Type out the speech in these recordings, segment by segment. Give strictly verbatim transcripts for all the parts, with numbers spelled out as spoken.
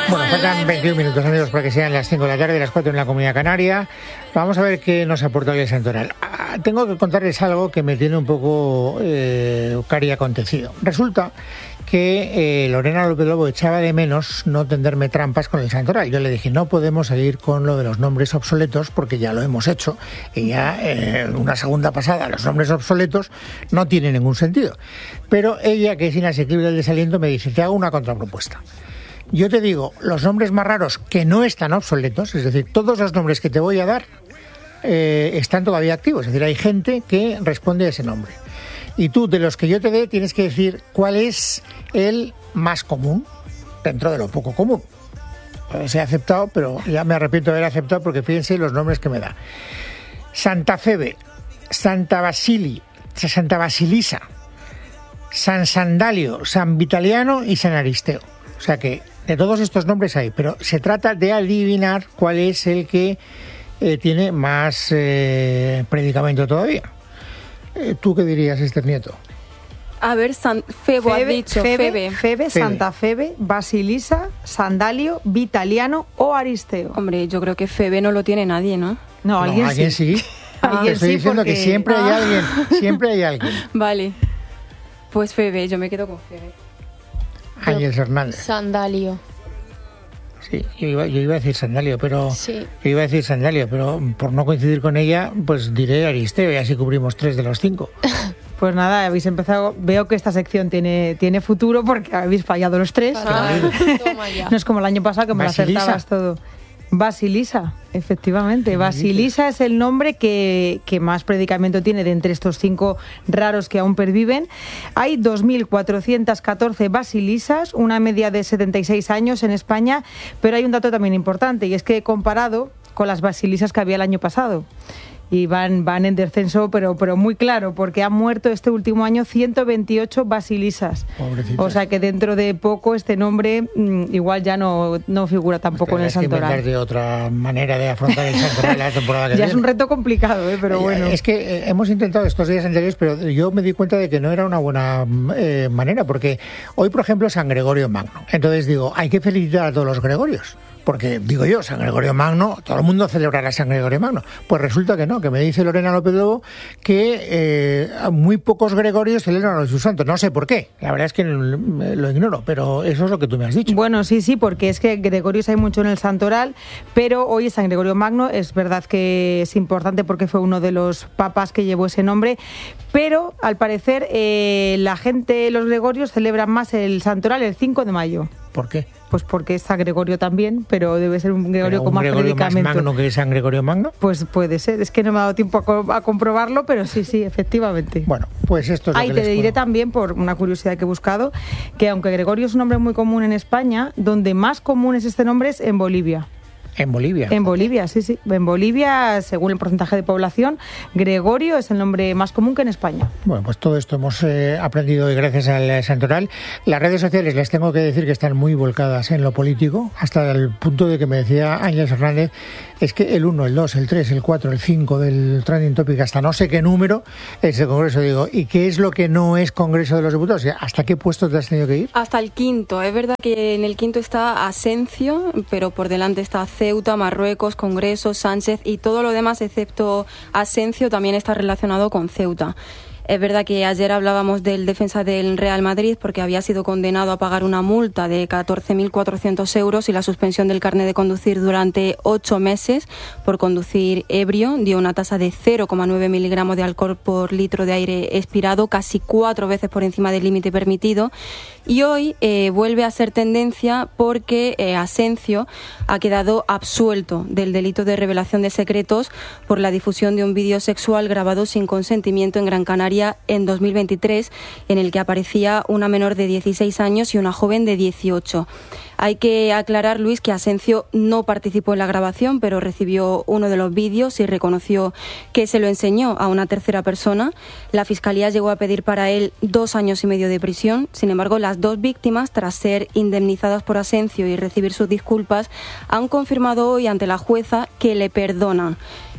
Bueno, faltan veintiún minutos, amigos, para que sean las cinco de la tarde, las cuatro en la Comunidad Canaria. Vamos a ver qué nos aporta hoy el santoral. Ah, tengo que contarles algo que me tiene un poco eh, cari acontecido. Resulta que eh, Lorena López Lobo echaba de menos no tenderme trampas con el santoral. Yo le dije, no podemos seguir con lo de los nombres obsoletos porque ya lo hemos hecho y ya en eh, una segunda pasada los nombres obsoletos no tienen ningún sentido. Pero ella, que es inasequible el desaliento, me dice, te hago una contrapropuesta. Yo te digo, los nombres más raros que no están obsoletos, es decir, todos los nombres que te voy a dar eh, están todavía activos, es decir, hay gente que responde a ese nombre. Y tú, de los que yo te dé, tienes que decir cuál es el más común dentro de lo poco común. Pues he aceptado, pero ya me arrepiento de haber aceptado porque fíjense los nombres que me da. Santa Febe, Santa Basili, Santa Basilisa, San Sandalio, San Vitaliano y San Aristeo. O sea que de todos estos nombres hay, pero se trata de adivinar cuál es el que eh, tiene más eh, predicamento todavía. Eh, ¿Tú qué dirías, Esther Nieto? A ver, San Febo, Febe, has dicho, Febe, Febe. Febe, Santa Febe, Basilisa, Sandalio, Vitaliano o Aristeo. Hombre, yo creo que Febe no lo tiene nadie, ¿no? No, alguien, no, alguien sí. sí. Ah, Alguien te estoy sí, diciendo porque... que siempre hay Ah. alguien, siempre hay alguien. Vale. Pues Febe, yo me quedo con Febe. Ángeles Hernández. Sandalio. Sí, yo iba, yo iba a decir Sandalio, pero Sí. yo iba a decir Sandalio, pero por no coincidir con ella, pues diré Aristeo y así cubrimos tres de los cinco. Pues nada, habéis empezado. Veo que esta sección tiene, tiene futuro porque habéis fallado los tres. Ah, toma ya. No es como el año pasado que me lo Basilisa. acertabas todo. Basilisa, efectivamente. Basilisa es el nombre que, que más predicamento tiene de entre estos cinco raros que aún perviven. Hay dos mil cuatrocientas catorce basilisas, una media de setenta y seis años en España, pero hay un dato también importante y es que he comparado con las basilisas que había el año pasado. Y van, van en descenso, pero, pero muy claro, porque han muerto este último año ciento veintiocho basilisas. Pobrecitas. O sea que dentro de poco este nombre mmm, igual ya no, no figura tampoco en el Tendrás que inventar santoral. de otra manera de afrontar el santoral la temporada que Ya viene. es un reto complicado, ¿eh? Pero bueno. Es que eh, hemos intentado estos días anteriores, pero yo me di cuenta de que no era una buena eh, manera, porque hoy, por ejemplo, es San Gregorio Magno. Entonces digo, hay que felicitar a todos los Gregorios. Porque, digo yo, San Gregorio Magno, todo el mundo celebrará San Gregorio Magno. Pues resulta que no, que me dice Lorena López Lobo que eh, muy pocos Gregorios celebran a sus santos. No sé por qué, la verdad es que lo ignoro, pero eso es lo que tú me has dicho. Bueno, sí, sí, porque es que Gregorios hay mucho en el santoral, pero hoy es San Gregorio Magno, es verdad que es importante porque fue uno de los papas que llevó ese nombre, pero al parecer eh, la gente, los Gregorios celebran más el santoral el cinco de mayo. ¿Por qué? Pues porque es San Gregorio también, pero debe ser un Gregorio ¿Pero con un más Gregorio más predicamento. magno que San Gregorio Magno? Pues puede ser, es que no me ha dado tiempo a, co- a comprobarlo, pero sí, sí, efectivamente. Bueno, pues esto es lo Ahí que te les diré puedo. también, por una curiosidad que he buscado, que aunque Gregorio es un nombre muy común en España, donde más común es este nombre es en Bolivia. En Bolivia. En Bolivia, sí, sí. En Bolivia, según el porcentaje de población, Gregorio es el nombre más común que en España. Bueno, pues todo esto hemos eh, aprendido hoy gracias al eh, santoral. Las redes sociales, les tengo que decir que están muy volcadas en lo político, hasta el punto de que me decía Ángeles Hernández, es que el uno, el dos, el tres, el cuatro, el cinco del trending topic, hasta no sé qué número es el Congreso. Digo, ¿y qué es lo que no es Congreso de los Diputados? O sea, ¿hasta qué puesto te has tenido que ir? Hasta el quinto. Es verdad que en el quinto está Asencio, pero por delante está Ceuta, Marruecos, Congreso, Sánchez y todo lo demás, excepto Asencio, también está relacionado con Ceuta. Es verdad que ayer hablábamos del defensa del Real Madrid porque había sido condenado a pagar una multa de catorce mil cuatrocientos euros y la suspensión del carnet de conducir durante ocho meses por conducir ebrio. Dio una tasa de cero coma nueve miligramos de alcohol por litro de aire expirado, casi cuatro veces por encima del límite permitido. Y hoy eh, vuelve a ser tendencia porque eh, Asencio ha quedado absuelto del delito de revelación de secretos por la difusión de un vídeo sexual grabado sin consentimiento en Gran Canaria en dos mil veintitrés, en el que aparecía una menor de dieciséis años y una joven de dieciocho. Hay que aclarar, Luis, que Asencio no participó en la grabación, pero recibió uno de los vídeos y reconoció que se lo enseñó a una tercera persona. La Fiscalía llegó a pedir para él dos años y medio de prisión. Sin embargo, las dos víctimas, tras ser indemnizadas por Asencio y recibir sus disculpas, han confirmado hoy ante la jueza que le perdonan.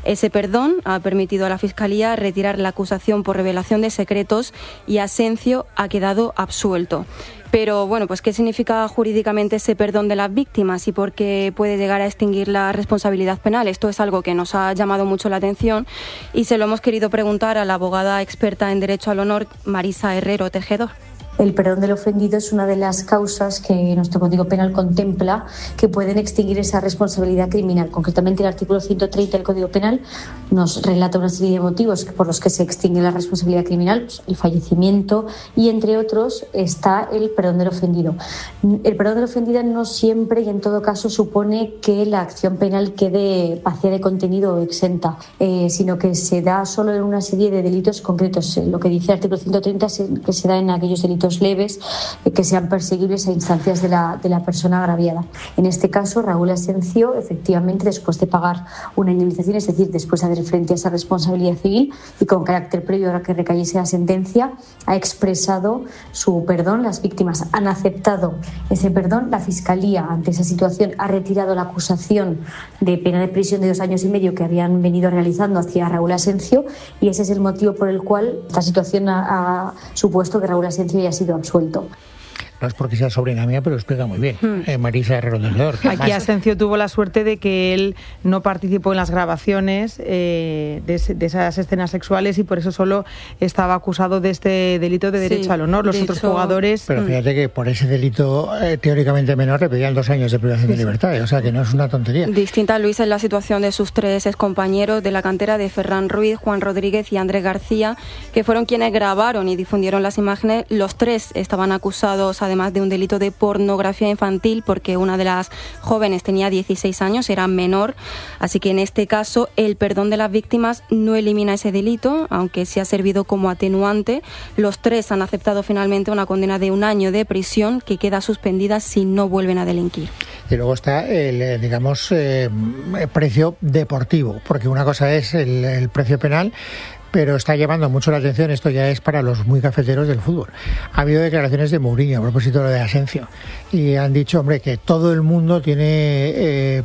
Ese perdón ha permitido a la Fiscalía retirar la acusación por revelación de secretos y Asencio ha quedado absuelto. Pero bueno, pues ¿qué significa jurídicamente ese perdón de las víctimas y por qué puede llegar a extinguir la responsabilidad penal? Esto es algo que nos ha llamado mucho la atención y se lo hemos querido preguntar a la abogada experta en Derecho al Honor, Marisa Herrero Tejedor. El perdón del ofendido es una de las causas que nuestro Código Penal contempla que pueden extinguir esa responsabilidad criminal. Concretamente, el artículo ciento treinta del Código Penal nos relata una serie de motivos por los que se extingue la responsabilidad criminal, pues el fallecimiento y, entre otros, está el perdón del ofendido. El perdón del ofendido no siempre y en todo caso supone que la acción penal quede vacía de contenido o exenta, eh, sino que se da solo en una serie de delitos concretos. Lo que dice el artículo ciento treinta es que se da en aquellos delitos leves que sean perseguibles a instancias de la, de la persona agraviada. En este caso, Raúl Asencio, efectivamente, después de pagar una indemnización, es decir, después de hacer frente a esa responsabilidad civil y con carácter previo a que recayese la sentencia, ha expresado su perdón. Las víctimas han aceptado ese perdón. La Fiscalía, ante esa situación, ha retirado la acusación de pena de prisión de dos años y medio que habían venido realizando hacia Raúl Asencio y ese es el motivo por el cual esta situación ha, ha supuesto que Raúl Asencio haya sido absuelto. No es porque sea sobrina mía, pero lo explica muy bien. Hmm. Eh, Marisa Herrero Tejedor. Aquí Asencio tuvo la suerte de que él no participó en las grabaciones eh, de, de esas escenas sexuales y por eso solo estaba acusado de este delito de derecho sí, al honor. Los otros hecho... jugadores... Pero fíjate que por ese delito eh, teóricamente menor le pedían dos años de privación sí, de libertad. Sí. O sea que no es una tontería. Distinta, Luis, es la situación de sus tres excompañeros de la cantera de Ferran Ruiz, Juan Rodríguez y Andrés García, que fueron quienes grabaron y difundieron las imágenes. Los tres estaban acusados además de un delito de pornografía infantil porque una de las jóvenes tenía dieciséis años, era menor, así que en este caso el perdón de las víctimas no elimina ese delito, aunque sí ha servido como atenuante. Los tres han aceptado finalmente una condena de un año de prisión que queda suspendida si no vuelven a delinquir. Y luego está el, digamos, eh, precio deportivo, porque una cosa es el, el precio penal, pero está llamando mucho la atención, esto ya es para los muy cafeteros del fútbol. Ha habido declaraciones de Mourinho a propósito de lo de Asencio y han dicho, hombre, que todo el mundo tiene, eh,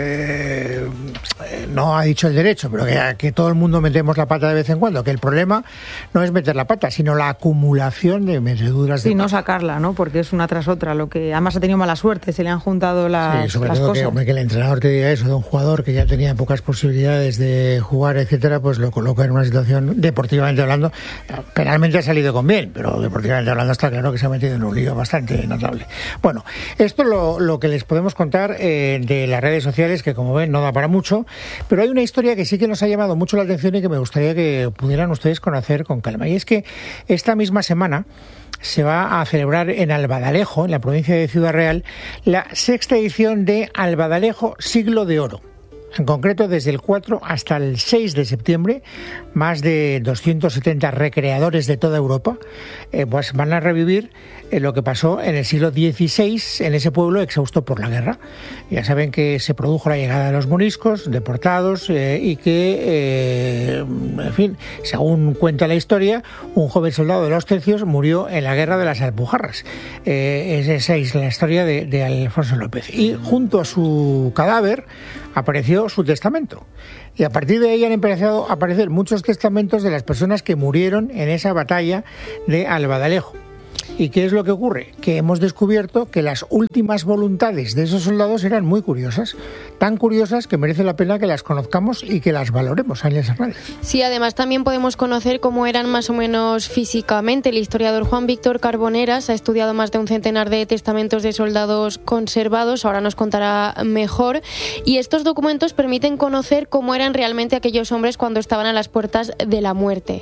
eh, no ha dicho el derecho, pero que, que todo el mundo metemos la pata de vez en cuando, que el problema no es meter la pata, sino la acumulación de meteduras de sí, pata. no sacarla, ¿no? Porque es una tras otra, lo que además ha tenido mala suerte, se le han juntado las, sí, sobre las todo cosas. Que, hombre, que el entrenador te diga eso de un jugador que ya tenía pocas posibilidades de jugar, etcétera, pues lo coloca en una situación deportivamente hablando, penalmente ha salido con bien, pero deportivamente hablando está claro que se ha metido en un lío bastante notable. Bueno, esto es lo, lo que les podemos contar eh, de las redes sociales, que como ven no da para mucho, pero hay una historia que sí que nos ha llamado mucho la atención y que me gustaría que pudieran ustedes conocer con calma, y es que esta misma semana se va a celebrar en Albadalejo, en la provincia de Ciudad Real, la sexta edición de Albadalejo Siglo de Oro. En concreto, desde el cuatro hasta el seis de septiembre, más de doscientos setenta recreadores de toda Europa eh, pues van a revivir eh, lo que pasó en el siglo dieciséis en ese pueblo exhausto por la guerra. Ya saben que se produjo la llegada de los moriscos, deportados, eh, y que, eh, en fin, según cuenta la historia, un joven soldado de los tercios murió en la guerra de las Alpujarras. Eh, esa es la historia de, de Alfonso López. Y junto a su cadáver apareció su testamento. Y a partir de ahí han empezado a aparecer muchos testamentos de las personas que murieron en esa batalla de Albadalejo. ¿Y qué es lo que ocurre? Que hemos descubierto que las últimas voluntades de esos soldados eran muy curiosas, tan curiosas que merece la pena que las conozcamos y que las valoremos, Ángeles Hernández. Sí, además también podemos conocer cómo eran más o menos físicamente. El historiador Juan Víctor Carboneras ha estudiado más de un centenar de testamentos de soldados conservados, ahora nos contará mejor, y estos documentos permiten conocer cómo eran realmente aquellos hombres cuando estaban a las puertas de la muerte.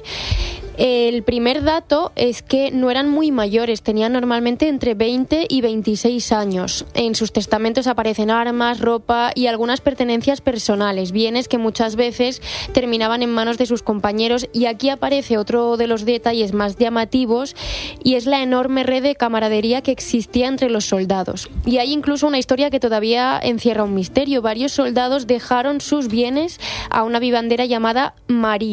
El primer dato es que no eran muy mayores, tenían normalmente entre veinte y veintiséis años. En sus testamentos aparecen armas, ropa y algunas pertenencias personales, bienes que muchas veces terminaban en manos de sus compañeros, y aquí aparece otro de los detalles más llamativos y es la enorme red de camaradería que existía entre los soldados. Y hay incluso una historia que todavía encierra un misterio. Varios soldados dejaron sus bienes a una vivandera llamada María.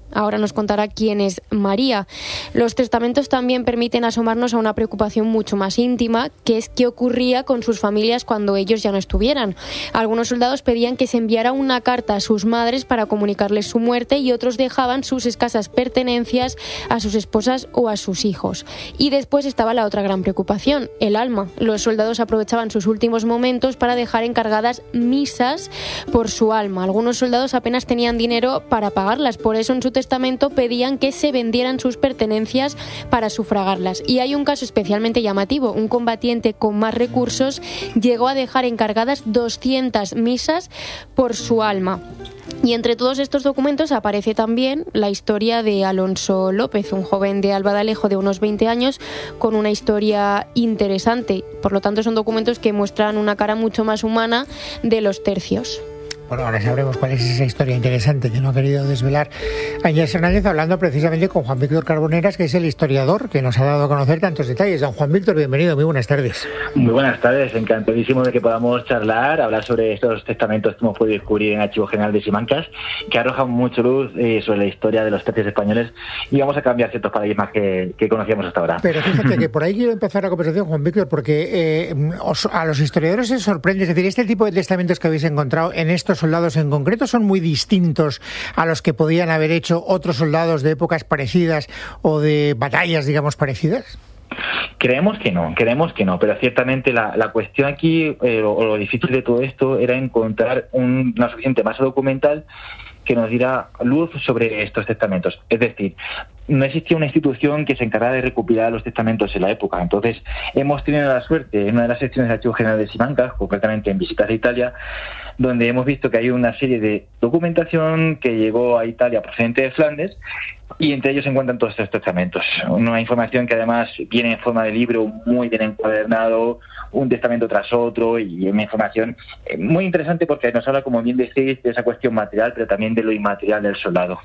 Ahora nos contará quién es María. Los testamentos también permiten asomarnos a una preocupación mucho más íntima, que es qué ocurría con sus familias cuando ellos ya no estuvieran. Algunos soldados pedían que se enviara una carta a sus madres para comunicarles su muerte y otros dejaban sus escasas pertenencias a sus esposas o a sus hijos. Y después estaba la otra gran preocupación, el alma. Los soldados aprovechaban sus últimos momentos para dejar encargadas misas por su alma. Algunos soldados apenas tenían dinero para pagarlas, por eso en su testamento pedían que se vendieran sus pertenencias para sufragarlas. Y hay un caso especialmente llamativo. Un combatiente con más recursos llegó a dejar encargadas doscientas misas por su alma. Y entre todos estos documentos aparece también la historia de Alonso López, un joven de Albadalejo de unos veinte años con una historia interesante. Por lo tanto, son documentos que muestran una cara mucho más humana de los tercios. Bueno, ahora sabremos cuál es esa historia interesante que no ha querido desvelar Ángels Hernández, hablando precisamente con Juan Víctor Carboneras, que es el historiador que nos ha dado a conocer tantos detalles. Don Juan Víctor, bienvenido, muy buenas tardes. Muy buenas tardes, encantadísimo de que podamos charlar, hablar sobre estos testamentos que hemos podido descubrir en el Archivo General de Simancas, que arrojan mucho luz eh, sobre la historia de los tercios españoles, y vamos a cambiar ciertos paradigmas que, que conocíamos hasta ahora. Pero fíjate que por ahí quiero empezar la conversación, Juan Víctor, porque eh, os, a los historiadores se sorprende, es decir, este tipo de testamentos que habéis encontrado en estos soldados en concreto son muy distintos a los que podían haber hecho otros soldados de épocas parecidas o de batallas, digamos, parecidas. Creemos que no, creemos que no, pero ciertamente la, la cuestión aquí, eh, o lo difícil de todo esto, era encontrar un, una suficiente masa documental que nos diera luz sobre estos testamentos. Es decir, no existía una institución que se encargara de recopilar los testamentos en la época. Entonces, hemos tenido la suerte, en una de las secciones del Archivo General de Simancas, concretamente en Visitas a Italia, donde hemos visto que hay una serie de documentación que llegó a Italia procedente de Flandes, y entre ellos se encuentran todos estos testamentos. Una información que además viene en forma de libro, muy bien encuadernado, un testamento tras otro, y una información muy interesante porque nos habla, como bien decís, de esa cuestión material, pero también de lo inmaterial del soldado.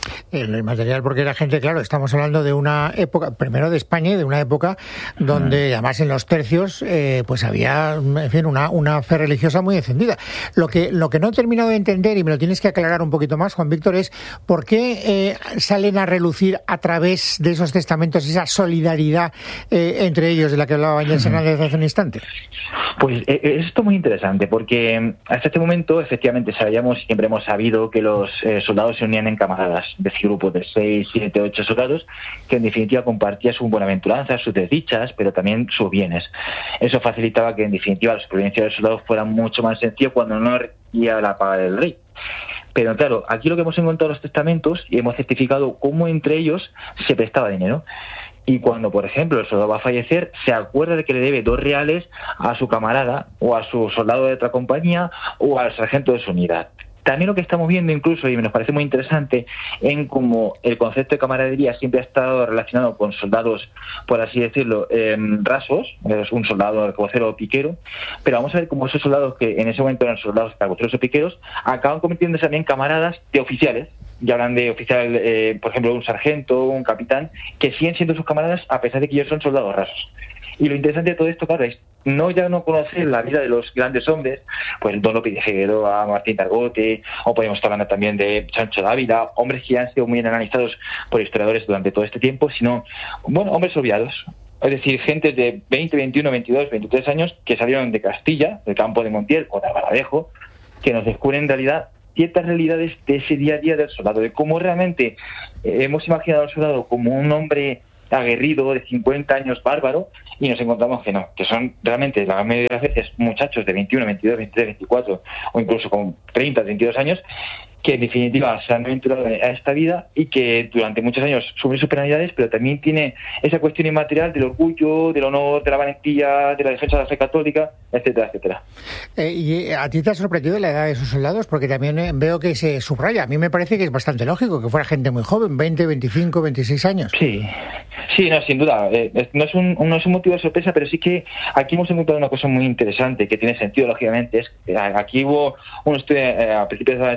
El material, porque la gente, claro, estamos hablando de una época, primero de España, y de una época donde, además, en los tercios, eh, pues había, en fin, una, una fe religiosa muy encendida. Lo que, lo que no he terminado de entender, y me lo tienes que aclarar un poquito más, Juan Víctor, es por qué eh, salen a relucir a través de esos testamentos esa solidaridad eh, entre ellos, de la que hablaba Ángels Hernández hace un instante. Pues eh, esto es muy interesante, porque hasta este momento, efectivamente, sabíamos, siempre hemos sabido que los eh, soldados se unían en camaradas, es decir, grupos de seis, siete, ocho soldados, que en definitiva compartían sus buenaventuranzas, sus desdichas, pero también sus bienes. Eso facilitaba que en definitiva la supervivencia de los soldados fuera mucho más sencilla cuando no requería la paga del rey. Pero claro, aquí lo que hemos encontrado en los testamentos, y hemos certificado cómo entre ellos se prestaba dinero. Y cuando, por ejemplo, el soldado va a fallecer, se acuerda de que le debe dos reales a su camarada, o a su soldado de otra compañía, o al sargento de su unidad. También lo que estamos viendo incluso, y nos parece muy interesante, en cómo el concepto de camaradería siempre ha estado relacionado con soldados, por así decirlo, eh, rasos, es un soldado arcabucero o piquero, pero vamos a ver cómo esos soldados que en ese momento eran soldados arcabuceros o piqueros, acaban convirtiéndose también en camaradas de oficiales. Ya hablan de oficial, eh, por ejemplo, un sargento, un capitán, que siguen siendo sus camaradas a pesar de que ellos son soldados rasos. Y lo interesante de todo esto, claro, es no ya no conocer la vida de los grandes hombres, pues Don Lope de Figueroa, Martín Targote, o podemos estar hablando también de Sancho Dávila, hombres que ya han sido muy bien analizados por historiadores durante todo este tiempo, sino, bueno, hombres olvidados. Es decir, gente de veinte, veintiuno, veintidós, veintitrés años que salieron de Castilla, del campo de Montiel o de Albaladejo, que nos descubren en realidad ciertas realidades de ese día a día del soldado, de cómo realmente eh, hemos imaginado al soldado como un hombre aguerrido de cincuenta años bárbaro, y nos encontramos que no, que son realmente la mayoría de las veces muchachos de veintiuno, veintidós, veintitrés, veinticuatro o incluso con treinta, veintidós años, que en definitiva se han aventurado a esta vida y que durante muchos años sufren sus penalidades, pero también tiene esa cuestión inmaterial del orgullo, del honor, de la valentía, de la defensa de la fe católica, etcétera, etcétera. Eh, ¿Y a ti te ha sorprendido la edad de esos soldados? Porque también eh, veo que se subraya. A mí me parece que es bastante lógico que fuera gente muy joven, veinte, veinticinco, veintiséis años. Sí, sí, no, sin duda. Eh, no, es un, no es un motivo de sorpresa, pero sí que aquí hemos encontrado una cosa muy interesante que tiene sentido, lógicamente. Es que aquí hubo un estudio eh, a principios del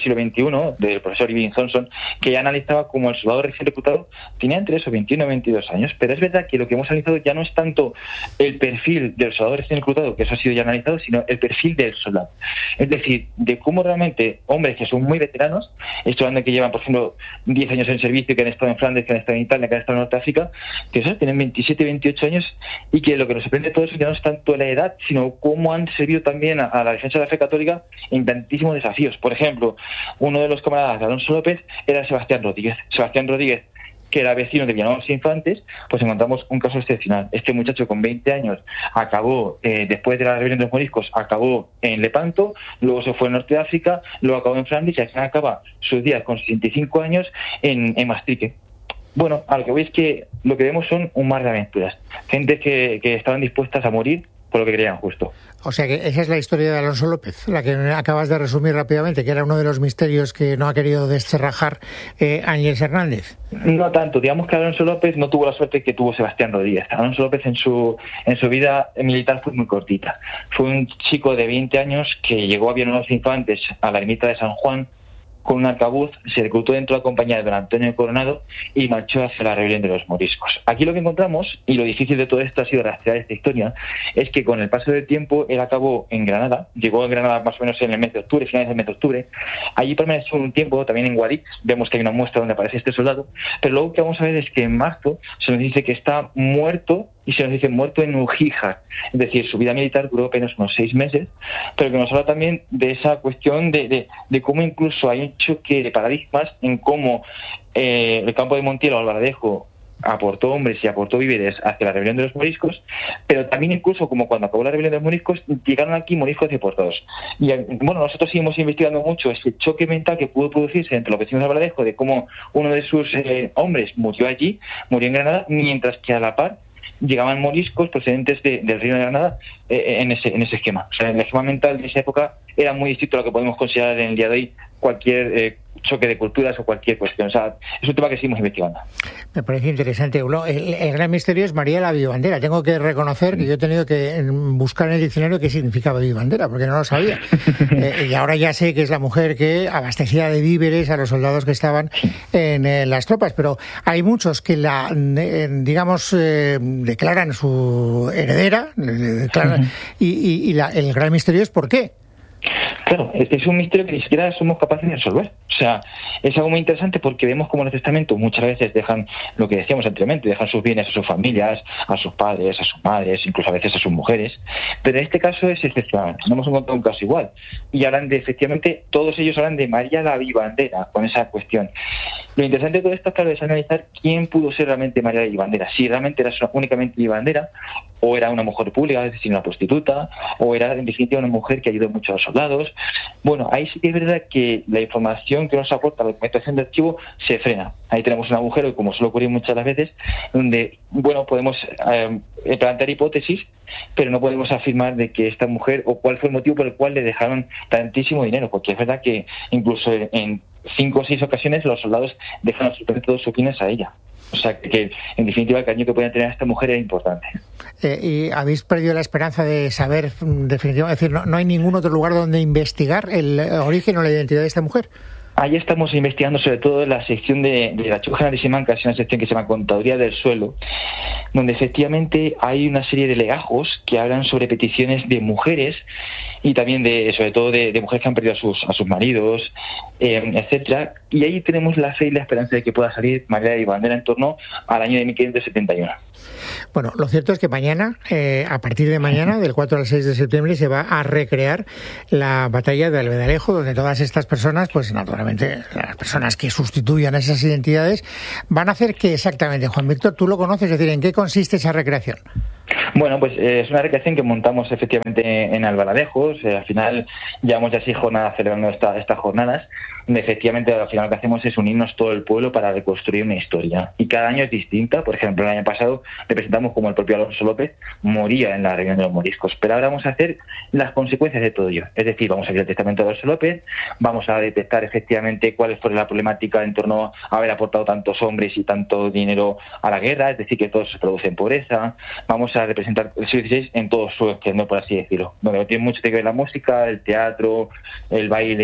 siglo veintiuno, del profesor Irving Thompson, que ya analizaba como el soldado recién reclutado tenía entre esos veintiuno y veintidós años. Pero es verdad que lo que hemos analizado ya no es tanto el perfil del soldado recién reclutado, que eso ha sido ya analizado, sino el perfil del soldado. Es decir, de cómo realmente hombres que son muy veteranos, estoy hablando de que llevan, por ejemplo, diez años en servicio, que han estado en Flandes, que han estado en Italia, que han estado en Norte África, que eso, tienen veintisiete, veintiocho años, y que lo que nos sorprende de todo eso ya no es tanto la edad, sino cómo han servido también a, a la defensa de la fe católica en tantísimos desafíos. Por ejemplo, uno de los camaradas de Alonso López era Sebastián Rodríguez. Sebastián Rodríguez, que era vecino de Villanueva Infantes, pues encontramos un caso excepcional. Este muchacho con veinte años acabó, eh, después de la rebelión de los moriscos, acabó en Lepanto, luego se fue al Norte de África, luego acabó en Flandes y al final acaba sus días con sesenta y cinco años en, en Maastricht. Bueno, a lo que voy es que lo que vemos son un mar de aventuras. Gente que, que estaban dispuestas a morir por lo que creían justo. O sea que esa es la historia de Alonso López, la que acabas de resumir rápidamente, que era uno de los misterios que no ha querido descerrajar eh, Ángel Hernández. No tanto, digamos que Alonso López no tuvo la suerte que tuvo Sebastián Rodríguez. Alonso López en su en su vida militar fue muy cortita. Fue un chico de veinte años que llegó a Villanueva Infantes, a la ermita de San Juan, con un arcabuz, se reclutó dentro de la compañía de don Antonio Coronado y marchó hacia la rebelión de los moriscos. Aquí lo que encontramos, y lo difícil de todo esto ha sido rastrear esta historia, es que con el paso del tiempo él acabó en Granada, llegó a Granada más o menos en el mes de octubre, finales del mes de octubre, allí permaneció un tiempo, también en Guadix, vemos que hay una muestra donde aparece este soldado, pero luego que vamos a ver es que en marzo se nos dice que está muerto, y se nos dice muerto en Ujija, es decir, su vida militar duró apenas unos seis meses, pero que nos habla también de esa cuestión de, de, de cómo incluso hay un choque de paradigmas en cómo eh, el campo de Montiel o Albaladejo aportó hombres y aportó víveres hacia la rebelión de los moriscos, pero también incluso como cuando acabó la rebelión de los moriscos, llegaron aquí moriscos deportados. Y bueno, nosotros seguimos investigando mucho ese choque mental que pudo producirse entre los vecinos de Albaladejo, de cómo uno de sus eh, hombres murió allí, murió en Granada, mientras que a la par llegaban moriscos procedentes de, del Reino de Granada eh, en ese en ese esquema. O sea, el esquema mental de esa época era muy distinto a lo que podemos considerar en el día de hoy cualquier eh, choque de culturas o cualquier cuestión. O sea, es un tema que seguimos investigando. Me parece interesante. El, el gran misterio es María la Vivandera. Tengo que reconocer que yo he tenido que buscar en el diccionario qué significaba Vivandera, porque no lo sabía. eh, y ahora ya sé que es la mujer que abastecía de víveres a los soldados que estaban en eh, las tropas, pero hay muchos que la, eh, digamos, eh, declaran su heredera, declaran, uh-huh. y, y, y la, el gran misterio es por qué. Claro, es un misterio que ni siquiera somos capaces de resolver. O sea, es algo muy interesante porque vemos como en el testamento muchas veces dejan lo que decíamos anteriormente, dejan sus bienes a sus familias, a sus padres, a sus madres, incluso a veces a sus mujeres. Pero en este caso es excepcional. No hemos encontrado un caso igual. Y hablan de, efectivamente, todos ellos hablan de María la Vivandera con esa cuestión. Lo interesante de todo esto, claro, es analizar quién pudo ser realmente María la Vivandera. Si realmente era únicamente vivandera, o era una mujer pública, es decir, una prostituta, o era en definitiva una mujer que ayudó mucho a los soldados. Bueno, ahí sí que es verdad que la información que nos aporta la documentación de archivo se frena. Ahí tenemos un agujero, como suele ocurrir muchas las veces, donde, bueno, podemos eh, plantear hipótesis, pero no podemos afirmar de que esta mujer, o cuál fue el motivo por el cual le dejaron tantísimo dinero, porque es verdad que incluso en cinco o seis ocasiones los soldados dejan absolutamente todos sus bienes a ella. O sea, que en definitiva el cariño que podían tener a esta mujer era importante. Eh, ¿Y habéis perdido la esperanza de saber definitivamente? Es decir, no, no hay ningún otro lugar donde investigar el origen o la identidad de esta mujer. Ahí estamos investigando sobre todo en la sección de, de la Archivo General de Simancas, es una sección que se llama Contaduría del Suelo, donde efectivamente hay una serie de legajos que hablan sobre peticiones de mujeres y también de, sobre todo de, de mujeres que han perdido a sus, a sus maridos, eh, etcétera. Y ahí tenemos la fe y la esperanza de que pueda salir María la Vivandera en torno al año de mil quinientos setenta y uno. Bueno, lo cierto es que mañana, eh, a partir de mañana, del cuatro al seis de septiembre, se va a recrear la batalla de Albedalejo, donde todas estas personas, pues naturalmente, las personas que sustituyan esas identidades, van a hacer ¿qué exactamente? Juan Víctor, ¿tú lo conoces? Es decir, ¿en qué consiste esa recreación? Bueno, pues eh, es una recreación que montamos efectivamente en Albaladejo. O sea, al final llevamos ya seis jornadas celebrando esta, estas jornadas, donde efectivamente al final lo que hacemos es unirnos todo el pueblo para reconstruir una historia. Y cada año es distinta. Por ejemplo, el año pasado representamos como el propio Alonso López moría en la rebelión de los moriscos. Pero ahora vamos a hacer las consecuencias de todo ello. Es decir, vamos a ver el testamento de Alonso López, vamos a detectar efectivamente cuál fue la problemática en torno a haber aportado tantos hombres y tanto dinero a la guerra, es decir, que todo se produce en pobreza. Vamos a representar el siglo dieciséis en todo su esplendor, por así decirlo, donde tiene mucho que ver la música, el teatro, el baile,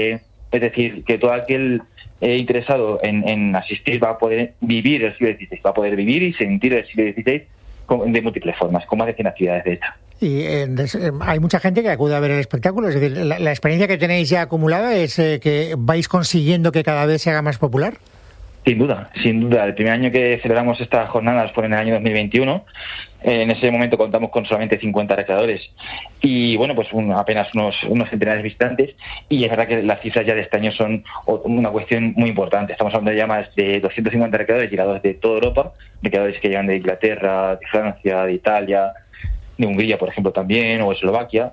Es decir, que todo aquel eh, interesado en, en asistir va a poder vivir el siglo dieciséis, va a poder vivir y sentir el siglo dieciséis con, de múltiples formas, con más de cien actividades de hecho. Y eh, hay mucha gente que acude a ver el espectáculo, es decir, la, la experiencia que tenéis ya acumulada es eh, que vais consiguiendo que cada vez se haga más popular. Sin duda, sin duda. El primer año que celebramos estas jornadas fue en el año dos mil veintiuno. Eh, en ese momento contamos con solamente cincuenta recreadores y, bueno, pues un, apenas unos, unos centenares de visitantes. Y es verdad que las cifras ya de este año son una cuestión muy importante. Estamos hablando ya más de doscientos cincuenta recreadores llegados de toda Europa, recreadores que llegan de Inglaterra, de Francia, de Italia, de Hungría, por ejemplo, también, o Eslovaquia.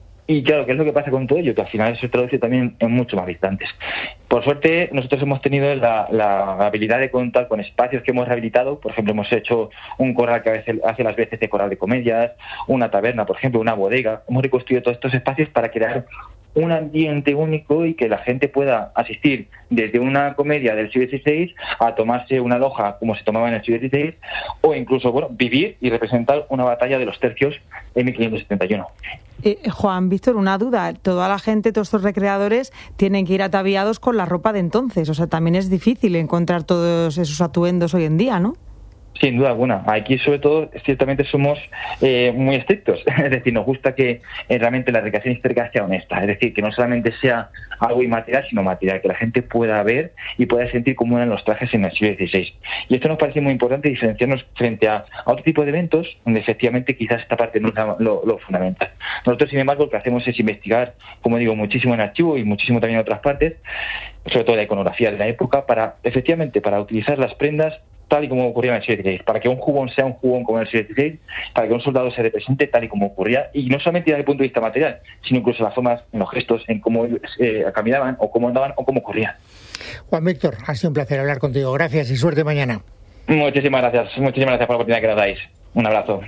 Y claro, ¿qué es lo que pasa con todo ello? Que al final eso se traduce también en mucho más visitantes. Por suerte, nosotros hemos tenido la, la habilidad de contar con espacios que hemos rehabilitado. Por ejemplo, hemos hecho un corral que a veces hace las veces de corral de comedias, una taberna, por ejemplo, una bodega. Hemos reconstruido todos estos espacios para crear un ambiente único y que la gente pueda asistir desde una comedia del siglo dieciséis a tomarse una loja como se tomaba en el siglo dieciséis, o incluso, bueno, vivir y representar una batalla de los tercios en mil quinientos setenta y uno. Eh, Juan Víctor, una duda. Toda la gente, todos estos recreadores tienen que ir ataviados con la ropa de entonces. O sea, también es difícil encontrar todos esos atuendos hoy en día, ¿no? Sin duda alguna. Aquí, sobre todo, ciertamente somos eh, muy estrictos. Es decir, nos gusta que eh, realmente la recreación histórica sea honesta. Es decir, que no solamente sea algo inmaterial, sino material, que la gente pueda ver y pueda sentir cómo eran los trajes en el siglo dieciséis. Y esto nos parece muy importante, diferenciarnos frente a, a otro tipo de eventos, donde efectivamente quizás esta parte no es lo, lo fundamental. Nosotros, sin embargo, lo que hacemos es investigar, como digo, muchísimo en archivo y muchísimo también en otras partes, sobre todo la iconografía de la época, para efectivamente para utilizar las prendas tal y como ocurría en el siglo dieciséis, para que un jubón sea un jubón como en el siglo dieciséis, para que un soldado se represente tal y como ocurría, y no solamente desde el punto de vista material, sino incluso en las formas, en los gestos, en cómo eh, caminaban, o cómo andaban, o cómo ocurrían. Juan Víctor, ha sido un placer hablar contigo. Gracias y suerte mañana. Muchísimas gracias, muchísimas gracias por la oportunidad que nos dais. Un abrazo.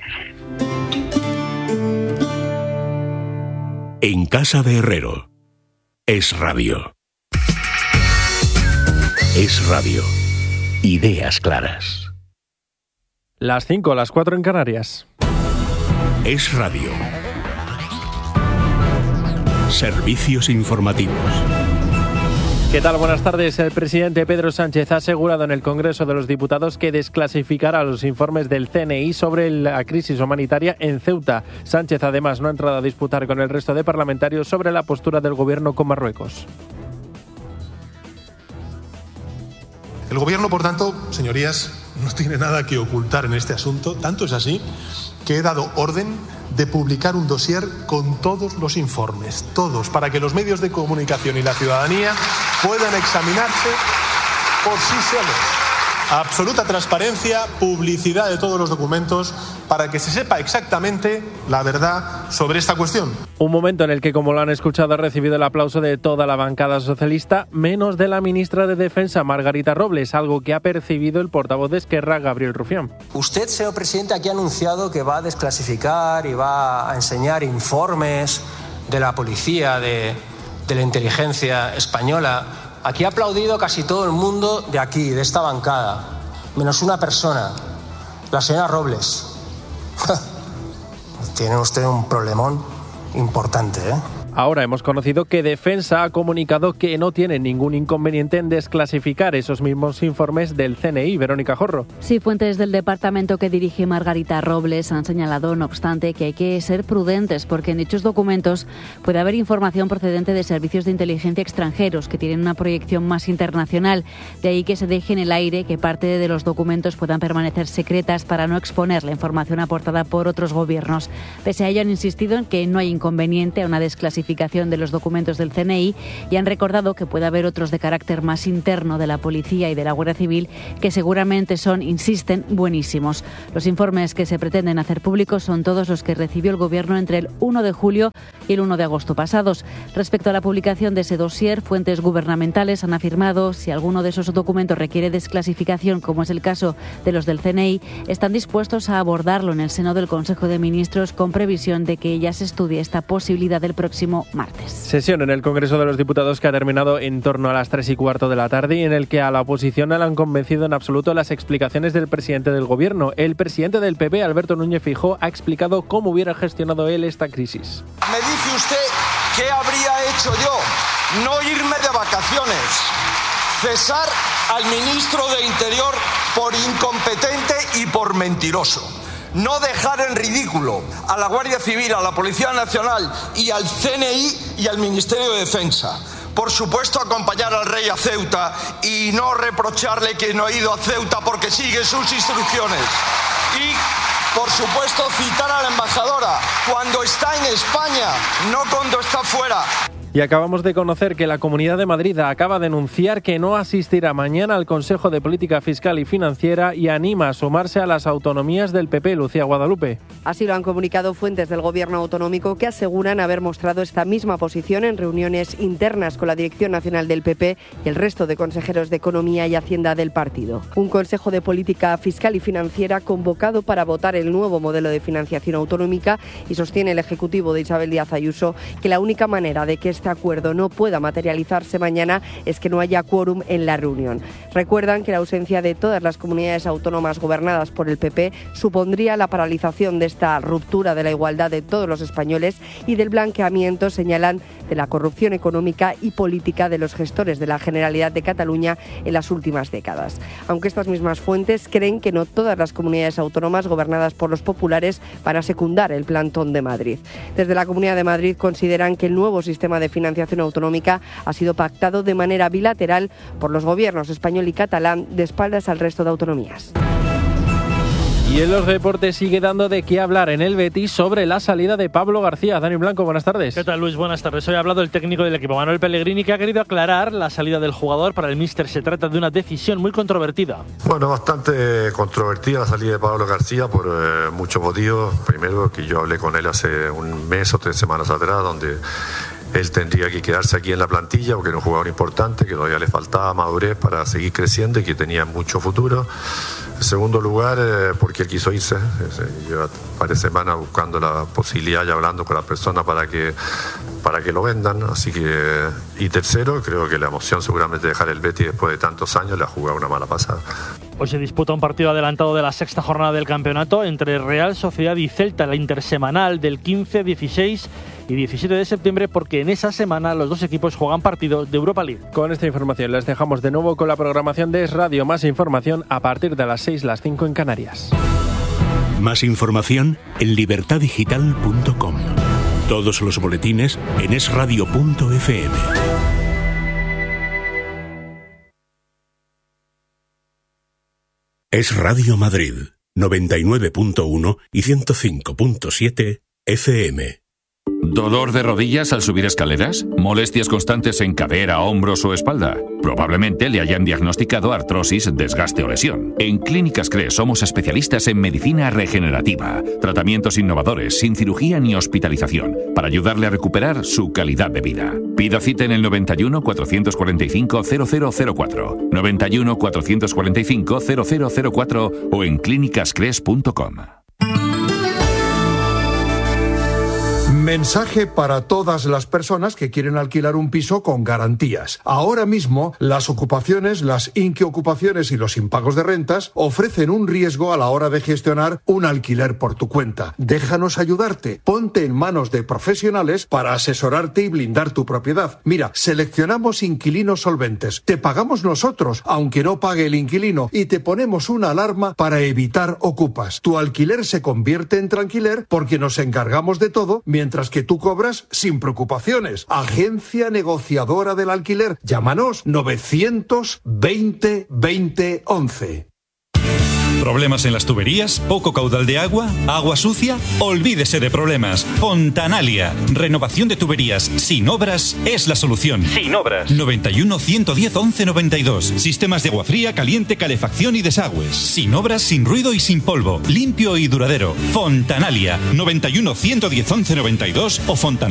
En Casa de Herrero. Es Radio. Es Radio. Ideas claras. Las cinco, las cuatro en Canarias. Es Radio. Servicios informativos. ¿Qué tal? Buenas tardes. El presidente Pedro Sánchez ha asegurado en el Congreso de los Diputados que desclasificará los informes del C N I sobre la crisis humanitaria en Ceuta. Sánchez, además, no ha entrado a disputar con el resto de parlamentarios sobre la postura del Gobierno con Marruecos. El Gobierno, por tanto, señorías, no tiene nada que ocultar en este asunto. Tanto es así que he dado orden de publicar un dossier con todos los informes, todos, para que los medios de comunicación y la ciudadanía puedan examinarse por sí solos. Absoluta transparencia, publicidad de todos los documentos, para que se sepa exactamente la verdad sobre esta cuestión. Un momento en el que, como lo han escuchado, ha recibido el aplauso de toda la bancada socialista, menos de la ministra de Defensa, Margarita Robles, algo que ha percibido el portavoz de Esquerra, Gabriel Rufián. Usted, señor presidente, aquí ha anunciado que va a desclasificar y va a enseñar informes de la policía, de, de la inteligencia española. Aquí ha aplaudido casi todo el mundo de aquí, de esta bancada, menos una persona, la señora Robles. Tiene usted un problemón importante, ¿eh? Ahora hemos conocido que Defensa ha comunicado que no tiene ningún inconveniente en desclasificar esos mismos informes del C N I. Verónica Jorro. Sí, fuentes del departamento que dirige Margarita Robles han señalado, no obstante, que hay que ser prudentes porque en dichos documentos puede haber información procedente de servicios de inteligencia extranjeros que tienen una proyección más internacional. De ahí que se deje en el aire que parte de los documentos puedan permanecer secretas para no exponer la información aportada por otros gobiernos. Pese a ello, han insistido en que no hay inconveniente a una desclasificación de los documentos del C N I y han recordado que puede haber otros de carácter más interno de la Policía y de la Guardia Civil que seguramente son, insisten, buenísimos. Los informes que se pretenden hacer públicos son todos los que recibió el Gobierno entre el uno de julio y el uno de agosto pasados. Respecto a la publicación de ese dossier, fuentes gubernamentales han afirmado si alguno de esos documentos requiere desclasificación, como es el caso de los del C N I, están dispuestos a abordarlo en el seno del Consejo de Ministros con previsión de que ya se estudie esta posibilidad del próximo martes. Sesión en el Congreso de los Diputados que ha terminado en torno a las tres y cuarto de la tarde y en el que a la oposición no le han convencido en absoluto las explicaciones del presidente del Gobierno. El presidente del P P, Alberto Núñez Feijóo, ha explicado cómo hubiera gestionado él esta crisis. Me dice usted qué habría hecho yo. no irme de vacaciones, cesar al ministro de Interior por incompetente y por mentiroso, no dejar en ridículo a la Guardia Civil, a la Policía Nacional y al C N I y al Ministerio de Defensa. Por supuesto, acompañar al rey a Ceuta y no reprocharle que no ha ido a Ceuta porque sigue sus instrucciones. Y, por supuesto, citar a la embajadora cuando está en España, no cuando está fuera. Y acabamos de conocer que la Comunidad de Madrid acaba de anunciar que no asistirá mañana al Consejo de Política Fiscal y Financiera y anima a sumarse a las autonomías del P P. Lucía Guadalupe. Así lo han comunicado fuentes del Gobierno autonómico que aseguran haber mostrado esta misma posición en reuniones internas con la Dirección Nacional del P P y el resto de consejeros de Economía y Hacienda del partido. Un Consejo de Política Fiscal y Financiera convocado para votar el nuevo modelo de financiación autonómica, y sostiene el Ejecutivo de Isabel Díaz Ayuso que la única manera de que este acuerdo no pueda materializarse mañana es que no haya quórum en la reunión. Recuerdan que la ausencia de todas las comunidades autónomas gobernadas por el P P supondría la paralización de esta ruptura de la igualdad de todos los españoles y del blanqueamiento, señalan, de la corrupción económica y política de los gestores de la Generalidad de Cataluña en las últimas décadas. Aunque estas mismas fuentes creen que no todas las comunidades autónomas gobernadas por los populares van a secundar el plantón de Madrid. Desde la Comunidad de Madrid consideran que el nuevo sistema de financiación autonómica ha sido pactado de manera bilateral por los gobiernos español y catalán de espaldas al resto de autonomías. Y en los deportes sigue dando de qué hablar en el Betis sobre la salida de Pablo García. Dani Blanco, buenas tardes. ¿Qué tal, Luis? Buenas tardes. Hoy ha hablado el técnico del equipo, Manuel Pellegrini, que ha querido aclarar la salida del jugador. Para el míster se trata de una decisión muy controvertida. Bueno, bastante controvertida la salida de Pablo García por eh, muchos motivos. Primero, que yo hablé con él hace un mes o tres semanas atrás, donde él tendría que quedarse aquí en la plantilla porque era un jugador importante, que todavía le faltaba madurez para seguir creciendo y que tenía mucho futuro. En segundo lugar, eh, porque él quiso irse. Lleva varias semanas buscando la posibilidad y hablando con las personas para que, para que lo vendan. Así que, y tercero, creo que la emoción seguramente de dejar el Betis después de tantos años le ha jugado una mala pasada. Hoy se disputa un partido adelantado de la sexta jornada del campeonato entre Real Sociedad y Celta, la intersemanal del quince, dieciséis y diecisiete de septiembre, porque en esa semana los dos equipos juegan partidos de Europa League. Con esta información les dejamos de nuevo con la programación de Es Radio. Más información a partir de las seis, las cinco en Canarias. Más información en libertad digital punto com. Todos los boletines en es radio punto efe eme. Es Radio Madrid, noventa y nueve punto uno y ciento cinco punto siete efe eme. ¿Dolor de rodillas al subir escaleras? ¿Molestias constantes en cadera, hombros o espalda? Probablemente le hayan diagnosticado artrosis, desgaste o lesión. En Clínicas Cres somos especialistas en medicina regenerativa, tratamientos innovadores, sin cirugía ni hospitalización, para ayudarle a recuperar su calidad de vida. Pida cita en el noventa y uno, cuatrocientos cuarenta y cinco, cero cero cero cuatro, noventa y uno, cuatrocientos cuarenta y cinco, cero cero cero cuatro o en clínicas cres punto com. Mensaje para todas las personas que quieren alquilar un piso con garantías. Ahora mismo, las ocupaciones, las inquiocupaciones y los impagos de rentas ofrecen un riesgo a la hora de gestionar un alquiler por tu cuenta. Déjanos ayudarte. Ponte en manos de profesionales para asesorarte y blindar tu propiedad. Mira, seleccionamos inquilinos solventes. Te pagamos nosotros, aunque no pague el inquilino, y te ponemos una alarma para evitar ocupas. Tu alquiler se convierte en tranquiler porque nos encargamos de todo, mientras que tú cobras sin preocupaciones. Agencia negociadora del alquiler. Llámanos novecientos veinte veinte once. ¿Problemas en las tuberías? ¿Poco caudal de agua? ¿Agua sucia? Olvídese de problemas. Fontanalia. Renovación de tuberías sin obras es la solución. Sin obras. noventa y uno, ciento diez, once noventa y dos. Sistemas de agua fría, caliente, calefacción y desagües. Sin obras, sin ruido y sin polvo. Limpio y duradero. Fontanalia. noventa y uno, ciento diez, once noventa y dos o Fontanalia.